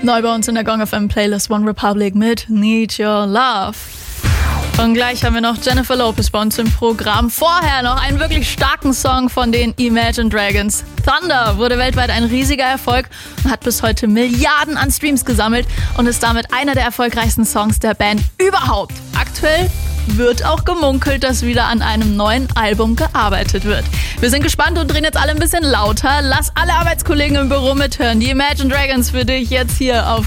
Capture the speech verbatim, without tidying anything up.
Neu bei uns in der Gong F M Playlist One Republic mit Need Your Love. Und gleich haben wir noch Jennifer Lopez bei uns im Programm. Vorher noch einen wirklich starken Song von den Imagine Dragons. Thunder wurde weltweit ein riesiger Erfolg und hat bis heute Milliarden an Streams gesammelt und ist damit einer der erfolgreichsten Songs der Band überhaupt. Aktuell wird auch gemunkelt, dass wieder an einem neuen Album gearbeitet wird. Wir sind gespannt und drehen jetzt alle ein bisschen lauter. Lass alle Arbeitskollegen im Büro mithören. Die Imagine Dragons für dich jetzt hier auf